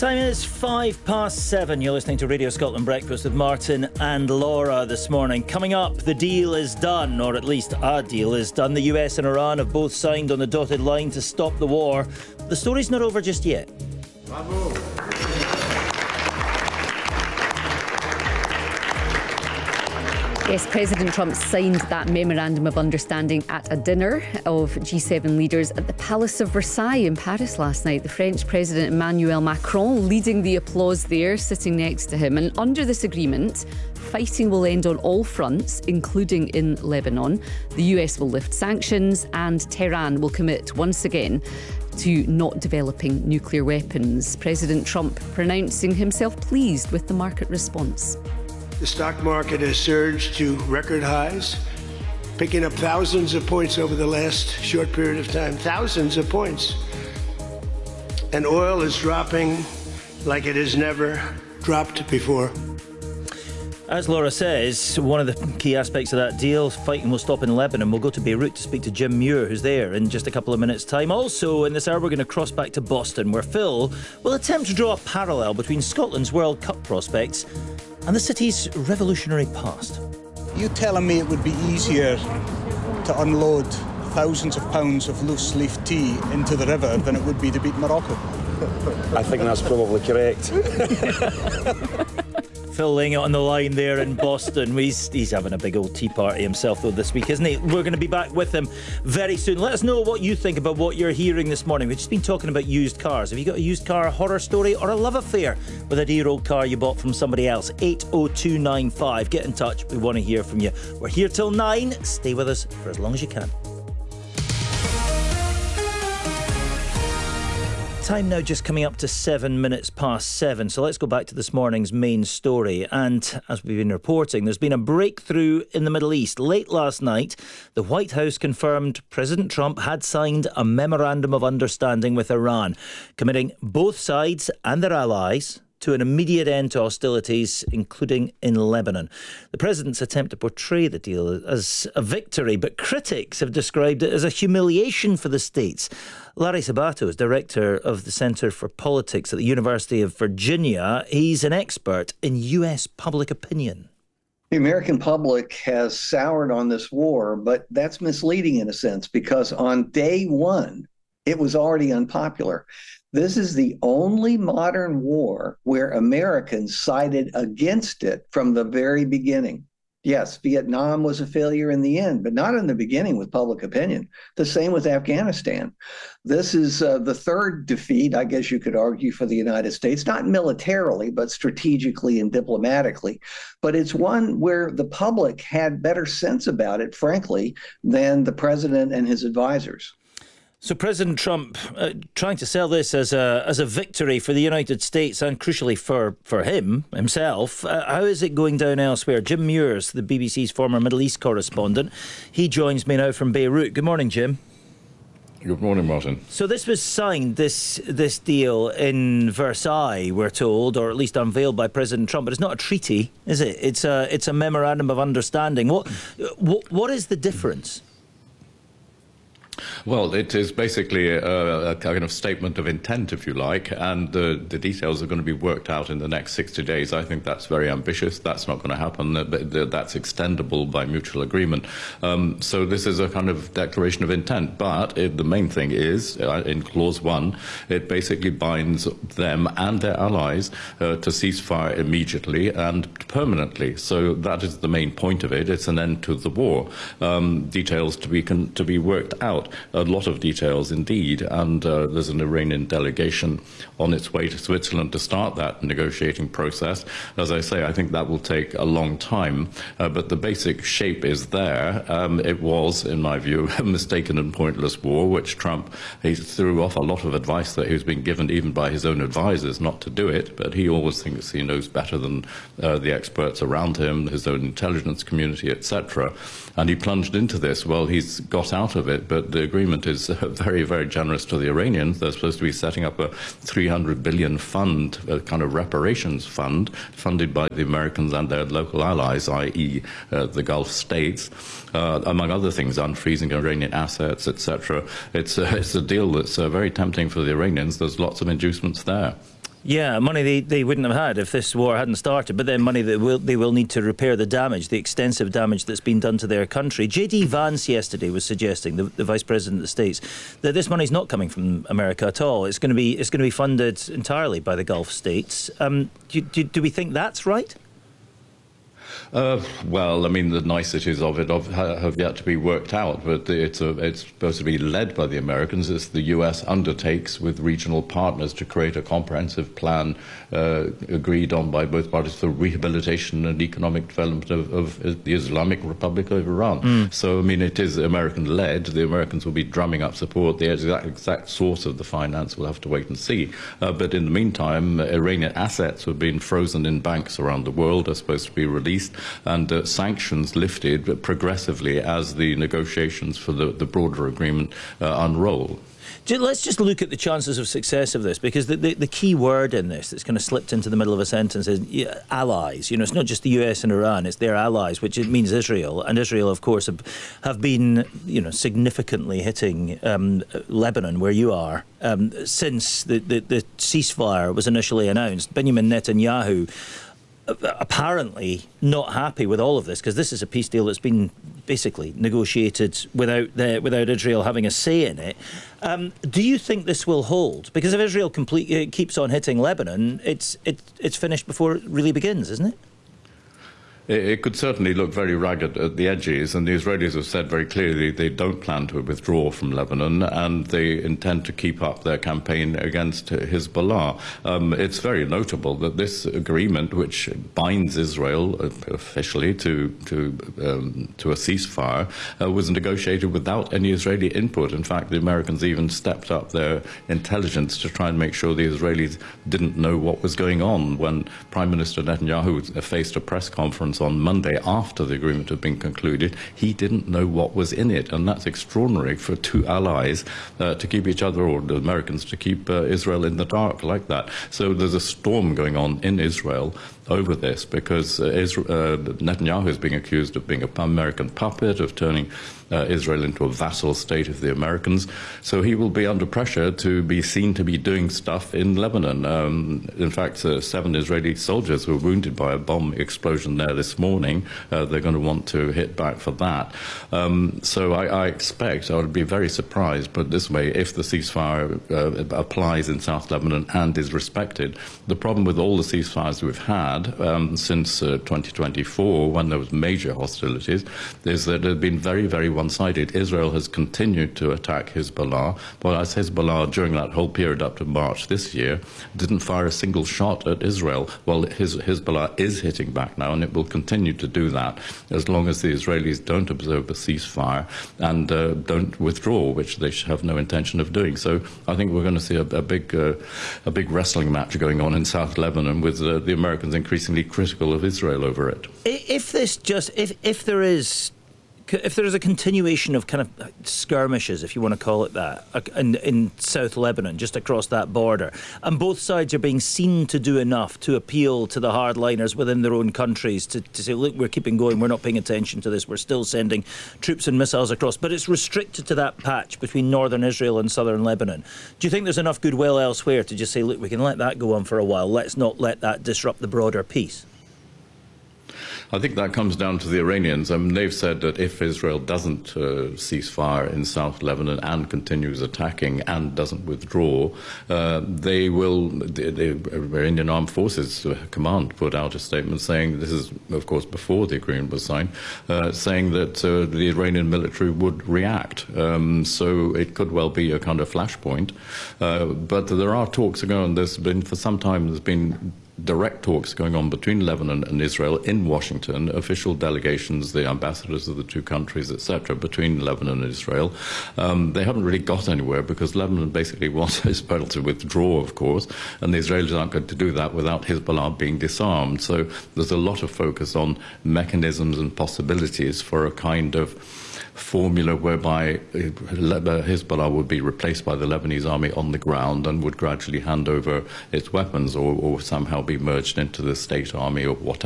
Time is 7:05. You're listening to Radio Scotland Breakfast with Martin and Laura this morning. Coming up, the deal is done, or at least a deal is done. The US and Iran have both signed on the dotted line to stop the war. The story's not over just yet. Bravo. Yes, President Trump signed that memorandum of understanding at a dinner of G7 leaders at the Palace of Versailles in Paris last night. The French President Emmanuel Macron leading the applause there, sitting next to him. And under this agreement, fighting will end on all fronts, including in Lebanon. The US will lift sanctions and Tehran will commit once again to not developing nuclear weapons. President Trump pronouncing himself pleased with the market response. The stock market has surged to record highs, picking up thousands of points over the last short period of time, thousands of points. And oil is dropping like it has never dropped before. As Laura says, one of the key aspects of that deal, fighting will stop in Lebanon. We'll go to Beirut to speak to Jim Muir, who's there in just a couple of minutes' time. Also, in this hour, we're going to cross back to Boston, where Phil will attempt to draw a parallel between Scotland's World Cup prospects and the city's revolutionary past. You telling me it would be easier to unload thousands of pounds of loose leaf tea into the river than it would be to beat Morocco? I think that's probably correct. Phil laying it on the line there in Boston. He's having a big old tea party himself, though, this week, isn't he? We're going to be back with him very soon. Let us know what you think about what you're hearing this morning. We've just been talking about used cars. Have you got a used car horror story or a love affair with a dear old car you bought from somebody else? 80295. Get in touch. We want to hear from you. We're here till 9. Stay with us for as long as you can. Time now just coming up to 7:07. So let's go back to this morning's main story. And as we've been reporting, there's been a breakthrough in the Middle East. Late last night, the White House confirmed President Trump had signed a memorandum of understanding with Iran, committing both sides and their allies to an immediate end to hostilities, including in Lebanon. The president's attempt to portray the deal as a victory, but critics have described it as a humiliation for the states. Larry Sabato is director of the Centre for Politics at the University of Virginia. He's an expert in US public opinion. The American public has soured on this war, but that's misleading in a sense, because on day one, it was already unpopular. This is the only modern war where Americans sided against it from the very beginning. Yes, Vietnam was a failure in the end, but not in the beginning with public opinion. The same with Afghanistan. This is the third defeat, I guess you could argue, for the United States, not militarily, but strategically and diplomatically. But it's one where the public had better sense about it, frankly, than the president and his advisors. So President Trump trying to sell this as a victory for the United States and crucially for himself. How is it going down elsewhere? Jim Muir, the BBC's former Middle East correspondent. He joins me now from Beirut. Good morning, Jim. Good morning, Martin. So this was signed, this deal in Versailles, we're told, or at least unveiled by President Trump. But it's not a treaty, is it? It's a memorandum of understanding. What is the difference? Well, it is basically a kind of statement of intent, if you like, and the details are going to be worked out in the next 60 days. I think that's very ambitious. That's not going to happen. That's extendable by mutual agreement. So this is a kind of declaration of intent. But the main thing is, in Clause 1, it basically binds them and their allies to cease fire immediately and permanently. So that is the main point of it. It's an end to the war. Details to be worked out. A lot of details indeed, and there's an Iranian delegation on its way to Switzerland to start that negotiating process. As I say, I think that will take a long time, but the basic shape is there. It was, in my view, a mistaken and pointless war, which Trump, he threw off a lot of advice that he was being given even by his own advisors not to do it, but he always thinks he knows better than the experts around him, his own intelligence community, etc. And he plunged into this. Well, he's got out of it, but the agreement is very, very generous to the Iranians. They're supposed to be setting up a $300 billion fund, a kind of reparations fund, funded by the Americans and their local allies, i.e. The Gulf states, among other things, unfreezing Iranian assets, etc. It's a deal that's very tempting for the Iranians. There's lots of inducements there. Yeah, money they wouldn't have had if this war hadn't started, but then money that they will need to repair the damage, the extensive damage that's been done to their country. J.D. Vance yesterday was suggesting, the Vice President of the States, that this money's not coming from America at all. It's going to be funded entirely by the Gulf states. Do we think that's right? Well, I mean, the niceties of it have yet to be worked out, but it's supposed to be led by the Americans. It's the US undertakes with regional partners to create a comprehensive plan agreed on by both parties for rehabilitation and economic development of the Islamic Republic of Iran. So, I mean, it is American-led. The Americans will be drumming up support. The exact source of the finance we'll have to wait and see. But in the meantime, Iranian assets have been frozen in banks around the world, are supposed to be released, and sanctions lifted progressively as the negotiations for the broader agreement unroll. Let's just look at the chances of success of this, because the key word in this that's kind of slipped into the middle of a sentence is allies. You know, it's not just the US and Iran, it's their allies, which it means Israel. And Israel, of course, have been, significantly hitting Lebanon, where you are, since the ceasefire was initially announced. Benjamin Netanyahu apparently not happy with all of this, because this is a peace deal that's been basically negotiated without Israel having a say in it. Do you think this will hold? Because if Israel keeps on hitting Lebanon, it's finished before it really begins, isn't it? It could certainly look very ragged at the edges, and the Israelis have said very clearly they don't plan to withdraw from Lebanon, and they intend to keep up their campaign against Hezbollah. It's very notable that this agreement, which binds Israel officially to a ceasefire, was negotiated without any Israeli input. In fact, the Americans even stepped up their intelligence to try and make sure the Israelis didn't know what was going on. When Prime Minister Netanyahu faced a press conference on Monday after the agreement had been concluded, he didn't know what was in it, and that's extraordinary for two allies to keep each other, or the Americans, to keep Israel in the dark like that. So there's a storm going on in Israel over this, because Netanyahu is being accused of being an American puppet, of turning Israel into a vassal state of the Americans. So he will be under pressure to be seen to be doing stuff in Lebanon. In fact, 7 Israeli soldiers were wounded by a bomb explosion there this morning. They're going to want to hit back for that. So I expect, I would be very surprised, but this way, if the ceasefire applies in South Lebanon and is respected. The problem with all the ceasefires we've had since 2024, when there was major hostilities, is that they've been very, very one-sided. Israel has continued to attack Hezbollah, but as Hezbollah, during that whole period up to March this year, didn't fire a single shot at Israel. Well, Hezbollah is hitting back now, and it will continue to do that as long as the Israelis don't observe a ceasefire and don't withdraw, which they have no intention of doing. So I think we're going to see a big wrestling match going on in South Lebanon, with the Americans increasingly critical of Israel over it. If there is a continuation of kind of skirmishes, if you want to call it that, in South Lebanon, just across that border, and both sides are being seen to do enough to appeal to the hardliners within their own countries to say, look, we're keeping going, we're not paying attention to this, we're still sending troops and missiles across, but it's restricted to that patch between northern Israel and southern Lebanon. Do you think there's enough goodwill elsewhere to just say, look, we can let that go on for a while, let's not let that disrupt the broader peace? I think that comes down to the Iranians. I mean, they've said that if Israel doesn't cease fire in South Lebanon and continues attacking and doesn't withdraw, they will. The Iranian Armed Forces Command put out a statement saying, this is, of course, before the agreement was signed, saying that the Iranian military would react. So it could well be a kind of flashpoint. But there are talks going on. There's been, for some time, there's been direct talks going on between Lebanon and Israel in Washington, official delegations, the ambassadors of the two countries, etc., between Lebanon and Israel. They haven't really got anywhere, because Lebanon basically wants Hezbollah to withdraw, of course, and the Israelis aren't going to do that without Hezbollah being disarmed. So there's a lot of focus on mechanisms and possibilities for a kind of formula whereby Hezbollah would be replaced by the Lebanese army on the ground and would gradually hand over its weapons, or somehow be merged into the state army or whatever.